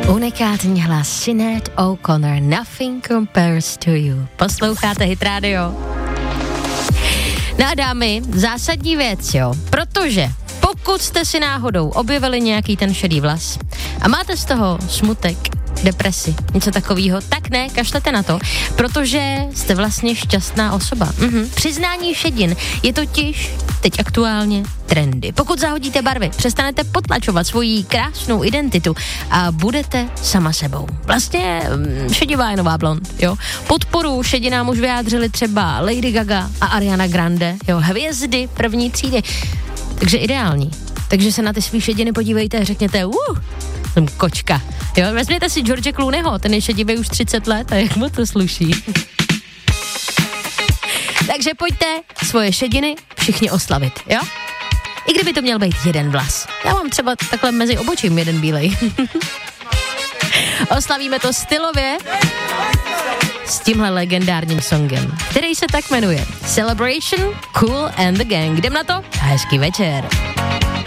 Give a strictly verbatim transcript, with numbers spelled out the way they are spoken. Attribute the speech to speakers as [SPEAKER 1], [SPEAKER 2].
[SPEAKER 1] Unikátní hlas Sinead O'Connor, Nothing Compares to You. Posloucháte Hit Radio. No a dámy, zásadní věc, jo, protože pokud jste si náhodou objevili nějaký ten šedý vlas a máte z toho smutek, depresi, něco takového, tak ne, kašlete na to, protože jste vlastně šťastná osoba. Mhm. Přiznání šedin je totiž teď aktuálně trendy. Pokud zahodíte barvy, přestanete potlačovat svoji krásnou identitu a budete sama sebou. Vlastně šedivá je nová blond, jo. Podporu šedinám už vyjádřili třeba Lady Gaga a Ariana Grande, jo, hvězdy první třídy. Takže ideální. Takže se na ty svý šediny podívejte a řekněte, uh, jsem kočka. Jo, vezměte si George Clooneyho, ten je šedivý už třicet let a jak mu to sluší. Takže pojďte svoje šediny všichni oslavit, jo? I kdyby to měl být jeden vlas. Já mám třeba takhle mezi obočím jeden bílej. Oslavíme to stylově s tímhle legendárním songem, který se tak jmenuje Celebration, Kool and the Gang. Jdem na to a hezký večer.